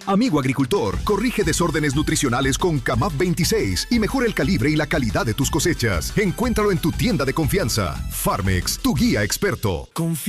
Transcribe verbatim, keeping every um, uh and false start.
Amigo agricultor, corrige desórdenes nutricionales con Camap veintiséis y mejora el calibre y la calidad de tus cosechas. Encuéntralo en tu tienda de confianza. Farmex, tu guía experto. Confía